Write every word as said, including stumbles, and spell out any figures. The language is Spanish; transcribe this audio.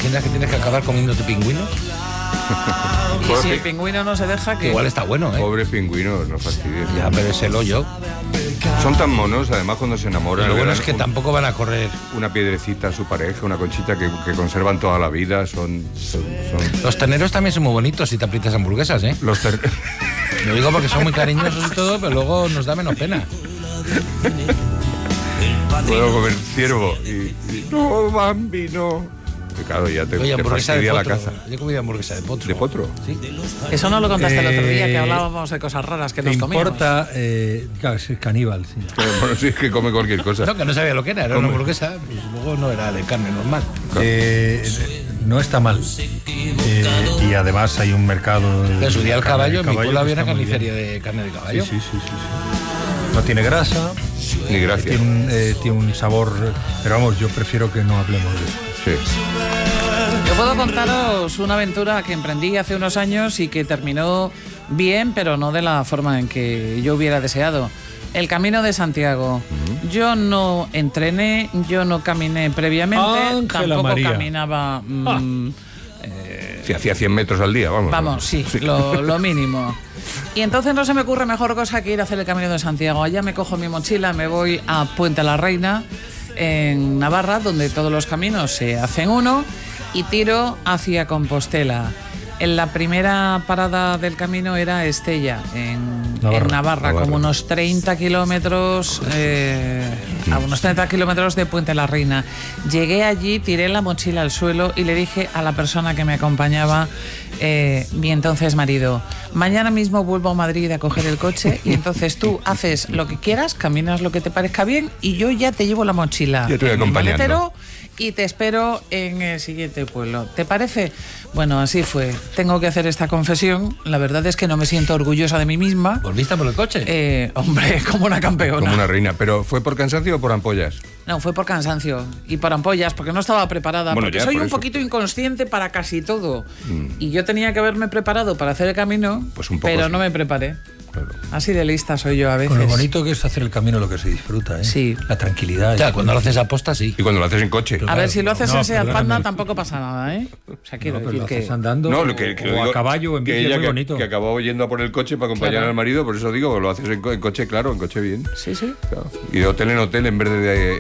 imaginas que tienes que acabar comiéndote pingüinos? Y si el pingüino no se deja, que igual está bueno, ¿eh? Pobre pingüino, no fastidies. Ya, pero es el hoyo. Son tan monos, además, cuando se enamoran. Y lo bueno es que un, tampoco van a correr. Una piedrecita a su pareja, una conchita que, que conservan toda la vida. Son, son, son... Los terneros también son muy bonitos si te aprietas hamburguesas, ¿eh? Los ter... Lo digo porque son muy cariñosos y todo, pero luego nos da menos pena. Puedo comer ciervo y, y... No, Bambi, no. Que claro, ya te, Oye, te fastidia la caza. Yo he comido hamburguesa de potro. ¿De potro? Sí. Eso no lo contaste Eh, el otro día, que hablábamos de cosas raras que nos comíamos. importa, eh, claro, es caníbal, sí. Pero, bueno, sí, es que come cualquier cosa. No, que no sabía lo que era, era Come. una hamburguesa, pues luego no era de carne normal. Eh, no está mal. Eh, y además hay un mercado... De su día el caballo, en mi pueblo que había una está muy carnicería bien. de carne de caballo. Sí, sí, sí, sí, sí. No tiene grasa, Ni gracia. tiene un, eh, tiene un sabor... Pero vamos, yo prefiero que no hablemos de eso. Sí. Yo puedo contaros una aventura que emprendí hace unos años y que terminó bien, pero no de la forma en que yo hubiera deseado. El Camino de Santiago. Uh-huh. Yo no entrené, yo no caminé previamente, Ángela tampoco María. caminaba... Mmm, ah. eh, Si hacía cien metros al día, vamos. Vamos, sí, sí. Lo, lo mínimo. Y entonces no se me ocurre mejor cosa que ir a hacer el Camino de Santiago. Allá me cojo mi mochila, me voy a Puente la Reina, en Navarra, donde todos los caminos se hacen uno, y tiro hacia Compostela. En la primera parada del camino era Estella, en Navarra, en Navarra, Navarra. como unos treinta kilómetros, eh, a unos treinta kilómetros de Puente la Reina. Llegué allí, tiré la mochila al suelo y le dije a la persona que me acompañaba, eh, mi entonces marido, mañana mismo vuelvo a Madrid a coger el coche y entonces tú haces lo que quieras, caminas lo que te parezca bien y yo ya te llevo la mochila. Yo te voy acompañando. Y te espero en el siguiente pueblo. ¿Te parece? Bueno, así fue. Tengo que hacer esta confesión. La verdad es que no me siento orgullosa de mí misma. ¿Volviste por el coche? Eh, hombre, como una campeona. Como una reina. ¿Pero fue por cansancio o por ampollas? No, fue por cansancio y por ampollas, porque no estaba preparada. Bueno, porque ya, soy por un eso. poquito inconsciente para casi todo. Mm. Y yo tenía que haberme preparado para hacer el camino, pues un poco pero sí. no me preparé. Claro. Así de lista soy yo a veces. Con lo bonito que es hacer el camino, lo que se disfruta, ¿eh? Sí. La tranquilidad. Ya, cuando lo haces a posta, sí. Y cuando lo haces en coche. A ver, si lo haces No, en Seat perdóname. Panda tampoco pasa nada, ¿eh? O sea, quiero No, pero decir lo que... haces andando No, lo que, que o digo, a caballo o en que bici, ella es muy que, bonito. que acabó yendo a por el coche para acompañar Claro. al marido, por eso digo, lo haces en, co- en coche, claro, en coche bien. Sí, sí. Claro. Y de hotel en hotel en vez de, de